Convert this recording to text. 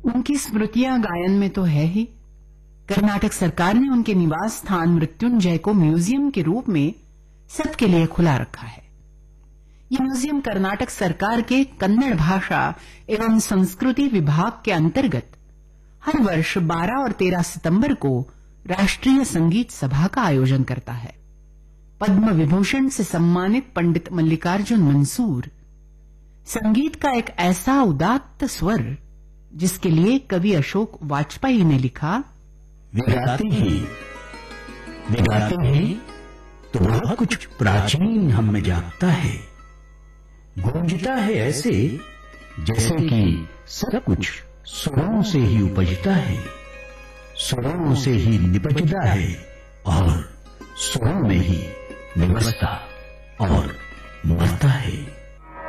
उनकी स्मृतियां गायन में तो है ही। कर्नाटक सरकार ने उनके निवास स्थान मृत्युंजय को म्यूजियम के रूप में सबके लिए खुला रखा है। यह म्यूजियम कर्नाटक सरकार के कन्नड़ भाषा एवं संस्कृति विभाग के अंतर्गत हर वर्ष 12 और 13 सितंबर को राष्ट्रीय संगीत सभा का आयोजन करता है। पद्म विभूषण से सम्मानित पंडित मल्लिकार्जुन मंसूर संगीत का एक ऐसा उदात्त स्वर जिसके लिए कवि अशोक वाजपेयी ने लिखा, वे गाते हैं तो वह कुछ प्राचीन हम में जागता है, गूंजता है ऐसे जैसे कि सब कुछ सुरों से ही उपजता है, सुरों से ही निपजता है और सुरों में ही निवसता और मरता है।